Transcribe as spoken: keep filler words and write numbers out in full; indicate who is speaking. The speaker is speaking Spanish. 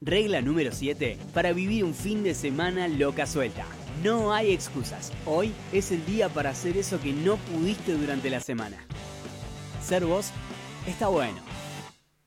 Speaker 1: Regla número siete para vivir un fin de semana loca suelta. No hay excusas. Hoy es el día para hacer eso que no pudiste durante la semana. Ser vos está bueno.